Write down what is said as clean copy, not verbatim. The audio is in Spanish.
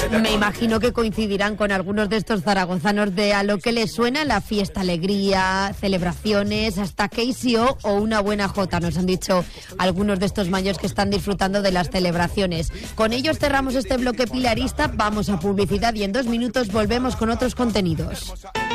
Me imagino que coincidirán con algunos de estos zaragozanos de a lo que les suena la fiesta, alegría, celebraciones, hasta KCO o una buena jota, nos han dicho algunos de estos mayos que están disfrutando de las celebraciones. Con ellos cerramos este bloque pilarista, vamos a publicidad y en 2 minutos volvemos con otros contenidos.